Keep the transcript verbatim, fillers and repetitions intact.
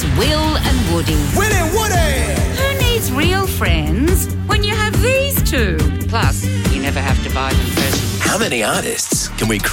It's Will and Woody. Will and Woody! Who needs real friends when you have these two? Plus, you never have to buy them presents. How many artists can we